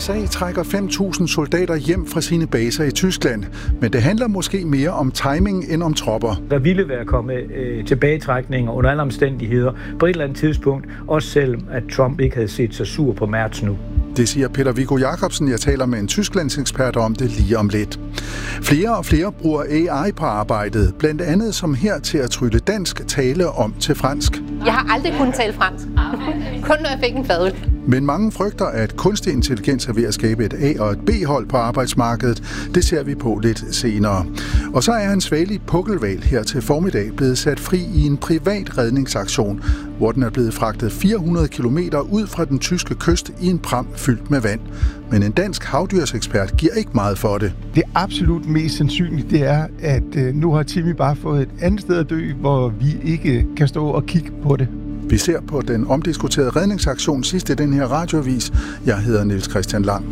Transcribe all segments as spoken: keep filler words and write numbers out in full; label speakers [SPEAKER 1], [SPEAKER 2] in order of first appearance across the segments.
[SPEAKER 1] S A trækker fem tusind soldater hjem fra sine baser i Tyskland, men det handler måske mere om timing end om tropper.
[SPEAKER 2] Der ville være kommet øh, tilbagetrækninger under alle omstændigheder på et eller andet tidspunkt, også selvom at Trump ikke havde set sig sur på Merz nu.
[SPEAKER 1] Det siger Peter Viggo Jacobsen. Jeg taler med en tysklandsekspert om det lige om lidt. Flere og flere bruger A I på arbejdet, blandt andet som her til at trylle dansk tale om til fransk.
[SPEAKER 3] Jeg har aldrig kunnet tale fransk. Kun når jeg fik en fadøl.
[SPEAKER 1] Men mange frygter, at kunstig intelligens er ved at skabe et A- og et B-hold på arbejdsmarkedet. Det ser vi på lidt senere. Og så er en svagelig pukkelhval her til formiddag blevet sat fri i en privat redningsaktion, hvor den er blevet fragtet fire hundrede kilometer ud fra den tyske kyst i en pram fyldt med vand. Men en dansk havdyrsekspert giver ikke meget for det.
[SPEAKER 4] Det absolut mest sandsynlige, det er, at øh, nu har Timmy bare fået et andet sted at dø, hvor vi ikke kan stå og kigge på det.
[SPEAKER 1] Vi ser på den omdiskuterede redningsaktion sidst i den her radioavis. Jeg hedder Niels Christian Lang.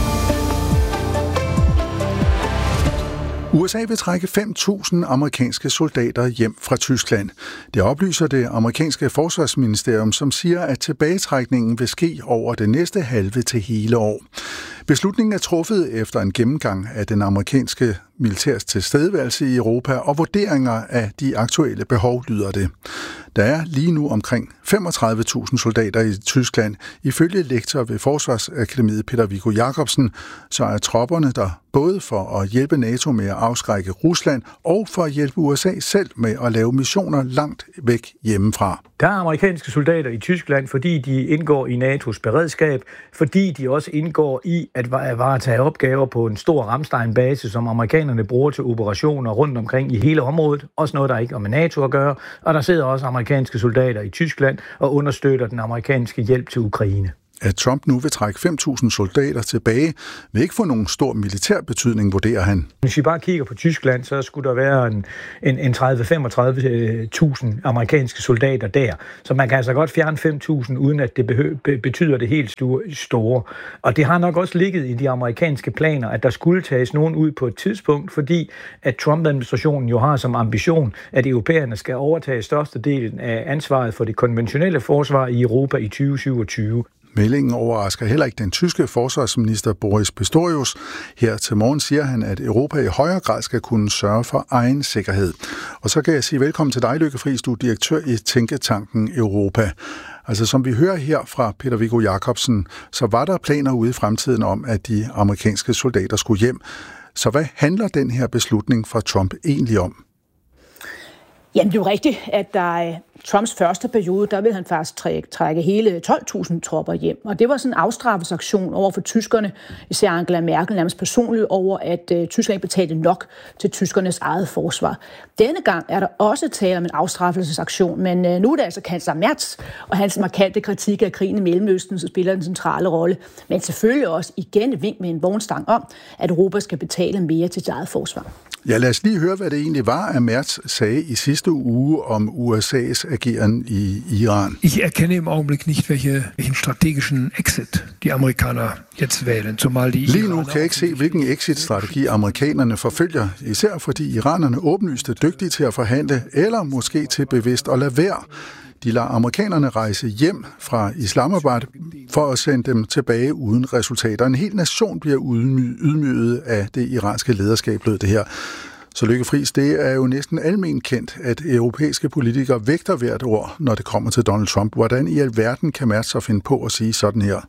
[SPEAKER 1] U S A vil trække fem tusind amerikanske soldater hjem fra Tyskland. Det oplyser det amerikanske forsvarsministerium, som siger, at tilbagetrækningen vil ske over det næste halve til hele år. Beslutningen er truffet efter en gennemgang af den amerikanske militærs tilstedeværelse i Europa og vurderinger af de aktuelle behov, lyder det. Der er lige nu omkring femogtredive tusind soldater i Tyskland. Ifølge lektor ved Forsvarsakademiet Peter Viggo Jacobsen, så er tropperne der både for at hjælpe NATO med at afskrække Rusland og for at hjælpe U S A selv med at lave missioner langt væk hjemmefra.
[SPEAKER 2] Der er amerikanske soldater i Tyskland, fordi de indgår i N A T O's beredskab, fordi de også indgår i at varetage opgaver på en stor Ramstein-base, som amerikanerne bruger til operationer rundt omkring i hele området. Også noget, der ikke har med NATO at gøre. Og der sidder også amerikanske soldater i Tyskland og understøtter den amerikanske hjælp til Ukraine.
[SPEAKER 1] At Trump nu vil trække fem tusind soldater tilbage, vil ikke få nogen stor militær betydning, vurderer han.
[SPEAKER 2] Hvis vi bare kigger på Tyskland, så skulle der være en, en, en tredive til femogtredive tusind amerikanske soldater der. Så man kan altså godt fjerne fem tusind, uden at det behø- betyder det helt store. Og det har nok også ligget i de amerikanske planer, at der skulle tages nogen ud på et tidspunkt, fordi at Trump-administrationen jo har som ambition, at europæerne skal overtage størstedelen af ansvaret for det konventionelle forsvar i Europa i tyve syvogtyve.
[SPEAKER 1] Meldingen overrasker heller ikke den tyske forsvarsminister Boris Pistorius. Her til morgen siger han, at Europa i højere grad skal kunne sørge for egen sikkerhed. Og så kan jeg sige velkommen til dig, Lykke Friis, du er direktør i Tænketanken Europa. Altså som vi hører her fra Peter Viggo Jacobsen, så var der planer ude i fremtiden om, at de amerikanske soldater skulle hjem. Så hvad handler den her beslutning fra Trump egentlig om?
[SPEAKER 5] Jamen det er jo rigtigt, at der er Trumps første periode, der vil han faktisk trække, trække hele tolv tusind tropper hjem. Og det var sådan en afstraffesaktion over for tyskerne, især Angela Merkel nærmest personligt, over at uh, Tyskland ikke betalte nok til tyskernes eget forsvar. Denne gang er der også tale om en afstraffelsesaktion, men uh, nu er det altså kansler Merz og hans markante kritik af krigen i Mellemøsten, så spiller den centrale rolle. Men selvfølgelig også igen et vink med en vognstang om, at Europa skal betale mere til sit eget forsvar.
[SPEAKER 1] Ja, lad os lige høre, hvad det egentlig var, at Merz sagde i sidste uge om U S A's ageren i Iran.
[SPEAKER 6] Ich erkenne im Augenblick nicht, welche, welchen strategischen Exit die Amerikaner jetzt wählen, zumal die
[SPEAKER 1] Lige nu kan jeg ikke se, hvilken exit-strategi amerikanerne forfølger, især fordi iranerne åbenlyst er dygtige til at forhandle, eller måske til bevidst at lade være. De lader amerikanerne rejse hjem fra Islamabad for at sende dem tilbage uden resultater. En hel nation bliver ydmyget af det iranske lederskab, lød det her. Så Lykke Friis, det er jo næsten almen kendt, at europæiske politikere vægter hvert ord, når det kommer til Donald Trump. Hvordan i alverden kan Merz så finde på at sige sådan her?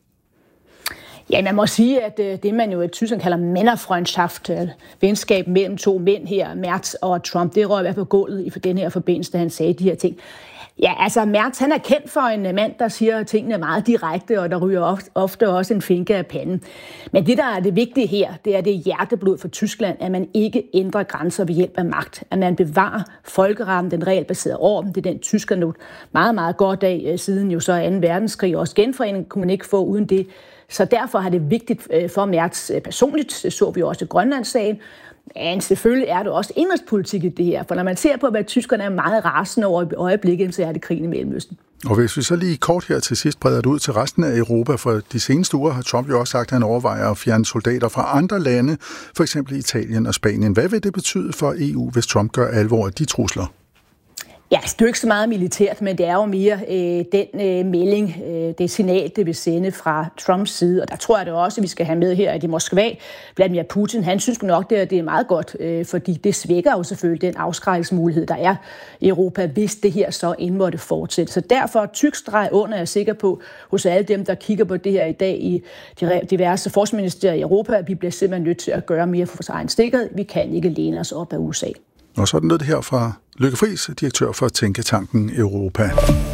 [SPEAKER 5] Ja, man må sige, at det, man jo i Tyskland kalder Männerfreundschaft, venskab mellem to mænd her, Merz og Trump, det røg i hvert fald gulvet i den her forbindelse, da han sagde de her ting. Ja, altså Merz, han er kendt for en mand, der siger tingene meget direkte, og der ryger ofte, ofte også en finke af panden. Men det, der er det vigtige her, det er det hjerteblod for Tyskland, at man ikke ændrer grænser ved hjælp af magt. At man bevarer folkeretten, den regelbaserede orden. Det er den tysker nu meget, meget godt af, siden jo så anden verdenskrig. Også genforening kunne man ikke få uden det. Så derfor har det vigtigt for Merz personligt, så vi også i Grønlandssagen. Men selvfølgelig er det også indrigspolitik i det her, for når man ser på, hvad tyskerne er meget rasende over i øjeblikket, så er det krigen i Mellemøsten.
[SPEAKER 1] Og hvis vi så lige kort her til sidst breder det ud til resten af Europa, for de seneste uger har Trump jo også sagt, at han overvejer at fjerne soldater fra andre lande, for eksempel Italien og Spanien. Hvad vil det betyde for E U, hvis Trump gør alvor af de trusler?
[SPEAKER 5] Ja, det er jo ikke så meget militært, men det er jo mere øh, den øh, melding, øh, det signal, det vil sende fra Trumps side. Og der tror jeg det også, at vi skal have med her, at i Moskva, Vladimir Putin, han synes nok, det er, det er meget godt, øh, fordi det svækker jo selvfølgelig den afskrækkelsesmulighed, der er i Europa, hvis det her så end måtte fortsætte. Så derfor tyk streg under, er jeg sikker på, hos alle dem, der kigger på det her i dag i de diverse forsvarsministerier i Europa, at vi bliver simpelthen nødt til at gøre mere for vores egen sikkerhed. Vi kan ikke læne os op af U S A.
[SPEAKER 1] Og sådan lød det her fra Lykke Friis, direktør for Tænketanken Europa.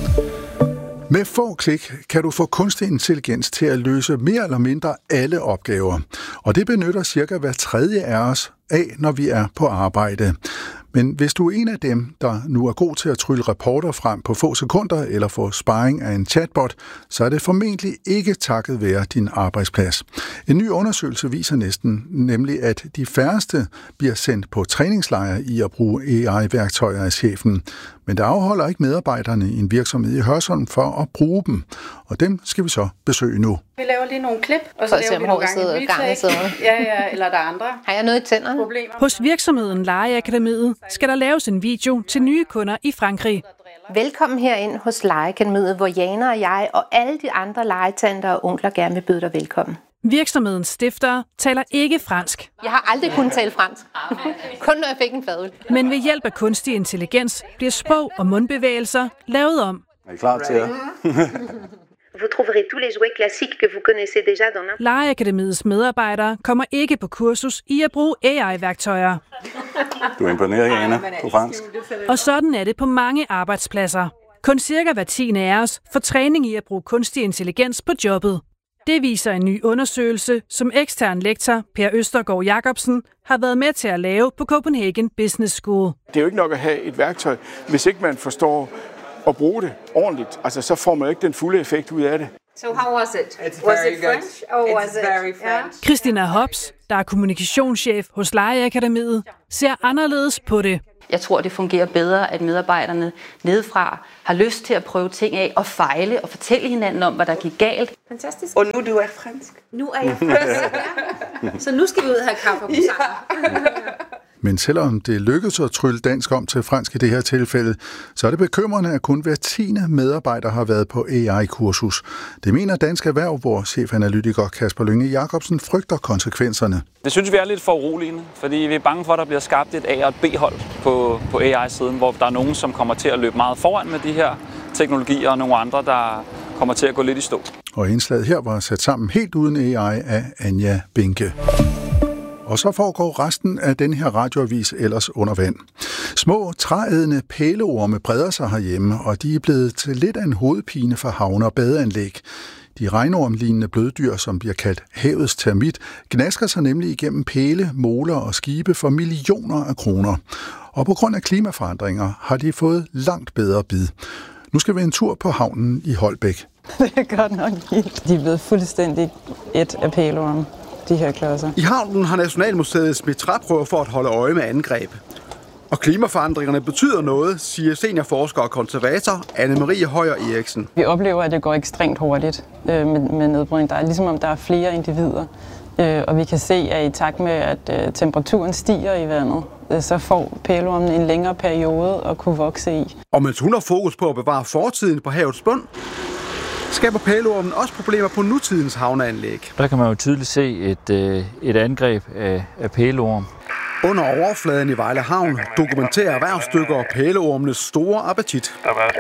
[SPEAKER 1] Med få klik kan du få kunstig intelligens til at løse mere eller mindre alle opgaver. Og det benytter cirka hver tredje af os af, når vi er på arbejde. Men hvis du er en af dem, der nu er god til at trylle rapporter frem på få sekunder eller få sparring af en chatbot, så er det formentlig ikke takket være din arbejdsplads. En ny undersøgelse viser næsten nemlig, at de færreste bliver sendt på træningslejre i at bruge A I-værktøjer af chefen. Men det afholder ikke medarbejderne i en virksomhed i Hørsholm for at bruge dem. Og dem skal vi så besøge nu.
[SPEAKER 7] Vi laver lige nogle klip, og så
[SPEAKER 3] For
[SPEAKER 7] laver vi nogle gange retake. Ja, ja, eller der er andre.
[SPEAKER 3] Har jeg noget i tænderne?
[SPEAKER 7] Problemer.
[SPEAKER 8] Hos virksomheden Legeakademiet skal der laves en video til nye kunder i Frankrig.
[SPEAKER 3] Velkommen herind hos Legeakademiet, hvor Jana og jeg og alle de andre legetanter og onkler gerne vil byde dig velkommen.
[SPEAKER 8] Virksomhedens stiftere taler ikke fransk,
[SPEAKER 3] Jeg har aldrig kunnet tale fransk. Kun når jeg fik en fadøl.
[SPEAKER 8] men ved hjælp af kunstig intelligens bliver sprog og mundbevægelser lavet om.
[SPEAKER 9] Er I klar til at?
[SPEAKER 10] Vous trouverez tous les jouets classiques que vous connaissez déjà dans n'importe.
[SPEAKER 8] Legeakademiets medarbejdere kommer ikke på kursus i at bruge A I-værktøjer.
[SPEAKER 9] Du er imponeret, Jana, på fransk.
[SPEAKER 8] Og sådan er det på mange arbejdspladser. Kun cirka hver tiende af os får træning i at bruge kunstig intelligens på jobbet. Det viser en ny undersøgelse, som ekstern lektor Per Østergaard Jacobsen har været med til at lave på Copenhagen Business School.
[SPEAKER 11] Det er jo ikke nok at have et værktøj, hvis ikke man forstår at bruge det ordentligt. Altså, så får man ikke den fulde effekt ud af det.
[SPEAKER 7] So how was it? It's was it French or was it very French?
[SPEAKER 8] Christina Hobbs, der er kommunikationschef hos Legeakademiet, ser anderledes på det.
[SPEAKER 12] Jeg tror, det fungerer bedre, at medarbejderne nedefra har lyst til at prøve ting af og fejle og fortælle hinanden om, hvad der gik galt.
[SPEAKER 7] Fantastisk. Og nu du er fransk. Nu er jeg fransk. Så nu skal vi ud og have kaffe på sammen.
[SPEAKER 1] Men selvom det lykkedes at trylle dansk om til fransk i det her tilfælde, så er det bekymrende, at kun hver tiende medarbejder har været på A I-kursus. Det mener Dansk Erhverv, hvor chefanalytiker Kasper Lynge Jacobsen frygter konsekvenserne.
[SPEAKER 13] Det synes vi er lidt for uroligende, fordi vi er bange for, at der bliver skabt et A og et B-hold på, på A I-siden, hvor der er nogen, som kommer til at løbe meget foran med de her teknologier, og nogle andre, der kommer til at gå lidt i stå.
[SPEAKER 1] Og indslaget her var sat sammen helt uden A I af Anja Binke. Og så foregår resten af den her radioavis ellers under vand. Små træædende pæleorme breder sig herhjemme, og de er blevet til lidt af en hovedpine for havne- og badeanlæg. De regnormlignende bløddyr, som bliver kaldt havets termit, gnasker sig nemlig igennem pæle, moler og skibe for millioner af kroner. Og på grund af klimaforandringer har de fået langt bedre bid. Nu skal vi en tur på havnen i Holbæk.
[SPEAKER 14] Det er godt nok vildt. De er blevet fuldstændig et af pæleorme, de her klodser.
[SPEAKER 15] I havnen har Nationalmuseet smidt træprøver for at holde øje med angreb. Og klimaforandringerne betyder noget, siger seniorforsker og konservator Anne-Marie Højer Eriksen.
[SPEAKER 14] Vi oplever, at det går ekstremt hurtigt øh, med, med nedbrydning. Der er ligesom om der er flere individer. Øh, og vi kan se, at i takt med, at øh, temperaturen stiger i vandet, øh, så får pæleormen en længere periode at kunne vokse i.
[SPEAKER 15] Og mens hun har fokus på at bevare fortiden på havets bund, skaber pæleormen også problemer på nutidens havneanlæg.
[SPEAKER 16] Der kan man jo tydeligt se et, øh, et angreb af, af pæleorm.
[SPEAKER 15] Under overfladen i Vejle Havn dokumenterer erhvervsdykkere pæleormenes store appetit.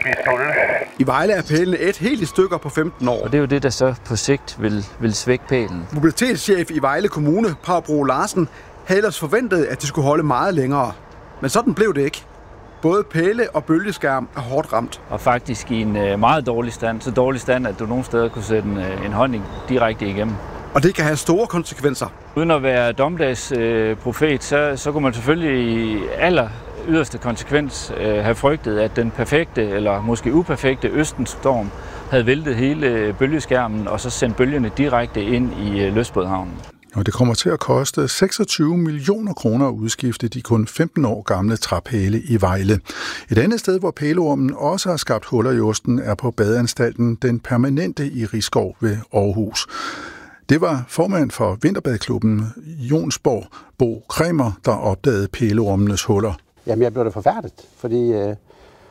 [SPEAKER 15] I Vejle er pælene et helt i stykker på femten år.
[SPEAKER 16] Og det er jo det, der så på sigt vil, vil svække pælen.
[SPEAKER 15] Mobilitetschef i Vejle Kommune, Pau Bro Larsen, havde ellers forventet, at de skulle holde meget længere. Men sådan blev det ikke. Både pæle og bølgeskærm er hårdt ramt.
[SPEAKER 16] Og faktisk i en øh, meget dårlig stand. Så dårlig stand, at du nogle steder kunne sætte en, øh, en hånd direkte igennem.
[SPEAKER 15] Og det kan have store konsekvenser.
[SPEAKER 16] Uden at være dommedagsprofet, øh, så, så kunne man selvfølgelig i aller yderste konsekvens øh, have frygtet, at den perfekte eller måske uperfekte østenstorm havde væltet hele bølgeskærmen og så sendt bølgerne direkte ind i øh, Lystbådehavnen.
[SPEAKER 1] Og det kommer til at koste seksogtyve millioner kroner at udskifte de kun femten år gamle træpæle i Vejle. Et andet sted, hvor pæleormen også har skabt huller i osten, er på badeanstalten Den Permanente i Risskov ved Aarhus. Det var formand for Vinterbadklubben Jonsborg, Bo Kremer, der opdagede pæleormenes huller.
[SPEAKER 17] Jamen, jeg blev da forfærdet, fordi øh,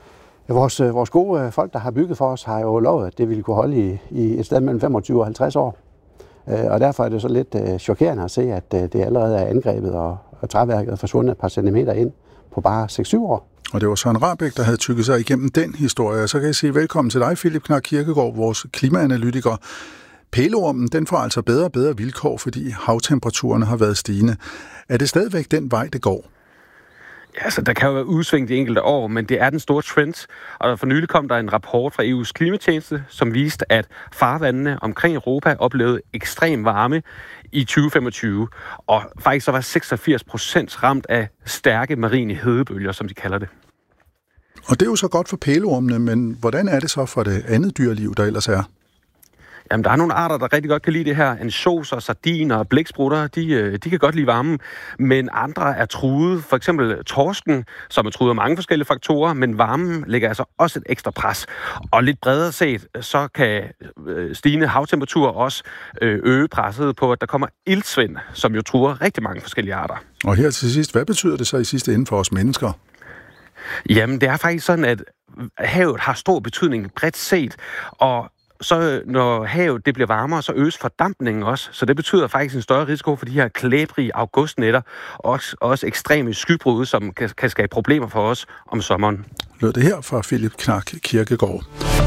[SPEAKER 17] Vores, vores gode folk, der har bygget for os, har jo lovet, at det ville kunne holde i, i et sted mellem femogtyve og halvtreds år. Og derfor er det så lidt chokerende at se, at det allerede er angrebet, og, og træværket er forsvundet et par centimeter ind på bare seks syv år.
[SPEAKER 1] Og det var Søren Rahbek, der havde tykket sig igennem den historie. Så kan jeg sige velkommen til dig, Philip Knark Kirkegaard, vores klimaanalytiker. Pæleormen, den får altså bedre og bedre vilkår, fordi havtemperaturerne har været stigende. Er det stadigvæk den vej, det går?
[SPEAKER 18] Ja, altså, der kan jo være udsving de enkelte år, men det er den store trend. Og for nylig kom der en rapport fra E U's klimatjeneste, som viste, at farvandene omkring Europa oplevede ekstrem varme i tyve femogtyve. Og faktisk så var seksogfirs procent ramt af stærke marine hedebølger, som de kalder det.
[SPEAKER 1] Og det er jo så godt for pæleormene, men hvordan er det så for det andet dyreliv, der ellers er?
[SPEAKER 18] Jamen, der er nogle arter, der rigtig godt kan lide det her. Ansjoser, sardiner og blæksprutter, de, de kan godt lide varmen. Men andre er truet. For eksempel torsken, som er truet af mange forskellige faktorer, men varmen lægger altså også et ekstra pres. Og lidt bredere set, så kan stigende havtemperaturer også øge presset på, at der kommer iltsvind, som jo truer rigtig mange forskellige arter.
[SPEAKER 1] Og her til sidst, hvad betyder det så i sidste ende for os mennesker?
[SPEAKER 18] Jamen, det er faktisk sådan, at havet har stor betydning bredt set, og så når havet det bliver varmere, så øges fordampningen også. Så det betyder faktisk en større risiko for de her klæbrige augustnætter, og også, også ekstreme skybrud, som kan, kan skabe problemer for os om sommeren.
[SPEAKER 1] Lød det her fra Philip Knark Kirkegaard.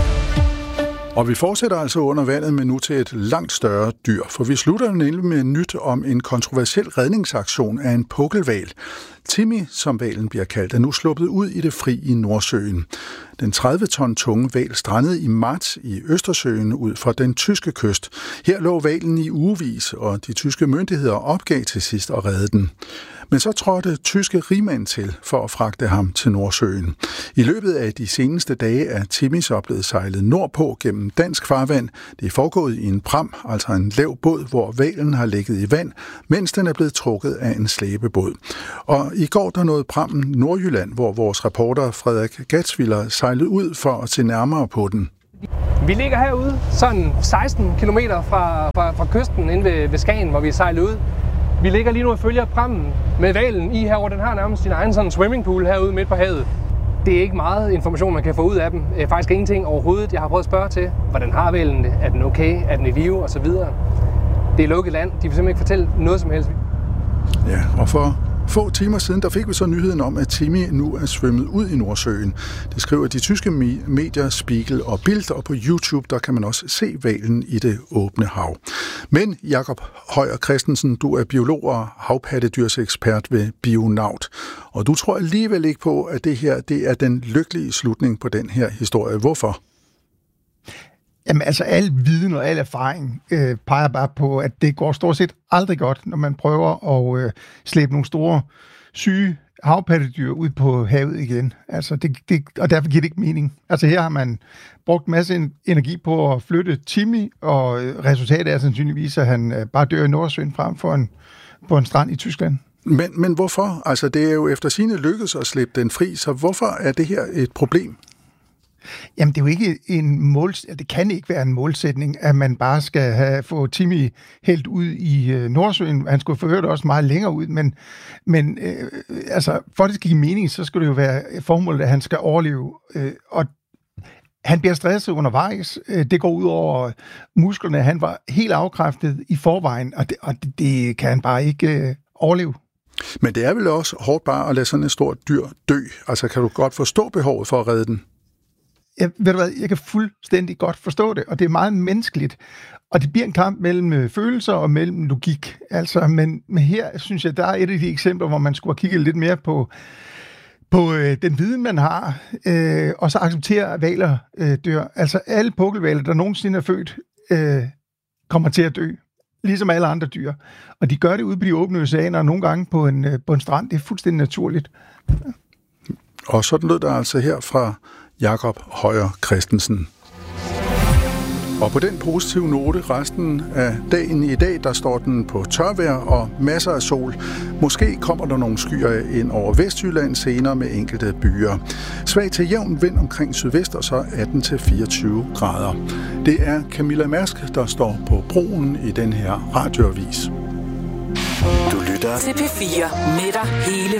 [SPEAKER 1] Og vi fortsætter altså under vandet, men nu til et langt større dyr, for vi slutter nemlig med nyt om en kontroversiel redningsaktion af en pukkelhval. Timmy, som hvalen bliver kaldt, er nu sluppet ud i det fri i Nordsøen. Den tredive ton tunge hval strandede i marts i Østersøen ud fra den tyske kyst. Her lå hvalen i ugevis, og de tyske myndigheder opgav til sidst at redde den. Men så trådte tyske rigmænd til for at fragte ham til Nordsøen. I løbet af de seneste dage er Timmy så blevet sejlet nordpå gennem dansk farvand. Det er foregået i en pram, altså en lav båd, hvor hvalen har ligget i vand, mens den er blevet trukket af en slæbebåd. Og i går der nåede prammen Nordjylland, hvor vores reporter Frederik Gatsviller sejlede ud for at se nærmere på den.
[SPEAKER 19] Vi ligger herude, sådan seksten kilometer fra, fra, fra kysten inde ved, ved Skagen, hvor vi sejler ud. Vi ligger lige nu og følger prammen med hvalen i herovre. Den har nærmest sin egen sådan swimmingpool herude midt på havet. Det er ikke meget information, man kan få ud af dem. Faktisk ingenting overhovedet. Jeg har prøvet at spørge til, hvordan har hvalen det? Er den okay? Er den i live? Og så videre. Det er lukket land. De vil simpelthen ikke fortælle noget som helst.
[SPEAKER 1] Ja, og for få timer siden, der fik vi så nyheden om, at Timmy nu er svømmet ud i Nordsøen. Det skriver de tyske medier Spiegel og Bild, og på YouTube, der kan man også se hvalen i det åbne hav. Men Jakob Højer Christensen, du er biolog og havpattedyrsekspert ved Bionaut, og du tror alligevel ikke på, at det her det er den lykkelige slutning på den her historie. Hvorfor?
[SPEAKER 4] Jamen altså, al viden og al erfaring øh, peger bare på, at det går stort set aldrig godt, når man prøver at øh, slæbe nogle store, syge havpattedyr ud på havet igen. Altså, det, det, og derfor giver det ikke mening. Altså, her har man brugt en masse energi på at flytte Timmy, og øh, resultatet er sandsynligvis, at han øh, bare dør i Nordsøen frem for en, på en strand i Tyskland.
[SPEAKER 1] Men, men hvorfor? Altså, det er jo efter sine lykkes at slippe den fri, så hvorfor er det her et problem?
[SPEAKER 4] Jamen, det er jo ikke en mål, det kan ikke være en målsætning, at man bare skal have, få Timmy helt ud i øh, Nordsøen. Han skulle forhøre det også meget længere ud, men, men øh, altså, for det skal give mening, så skal det jo være formålet, at han skal overleve. Øh, og han bliver stresset undervejs. Øh, det går ud over musklerne. Han var helt afkræftet i forvejen, og det, og det, det kan han bare ikke øh, overleve.
[SPEAKER 1] Men det er vel også hårdt bare at lade sådan et stort dyr dø. Altså, kan du godt forstå behovet for at redde den?
[SPEAKER 4] Jeg, ved du hvad, jeg kan fuldstændig godt forstå det, og det er meget menneskeligt. Og det bliver en kamp mellem følelser og mellem logik. Altså, men, men her synes jeg, der er et af de eksempler, hvor man skulle have kigget lidt mere på, på øh, den viden, man har, øh, og så acceptere, at hvaler øh, dør. Altså, alle pukkelhvaler, der nogensinde er født, øh, kommer til at dø, ligesom alle andre dyr. Og de gør det ude på de åbne oceaner, nogle gange på en, øh, på en strand. Det er fuldstændig naturligt.
[SPEAKER 1] Og sådan lød der altså her fra Jakob Højer Christensen. Og på den positive note resten af dagen i dag, der står den på tørvejr og masser af sol. Måske kommer der nogle skyer ind over Vestjylland senere med enkelte byer. Svag til jævn vind omkring sydvest og så atten til fireogtyve grader. Det er Camilla Mærsk, der står på broen i den her radioavis.
[SPEAKER 20] Du lytter til P fire med dig hele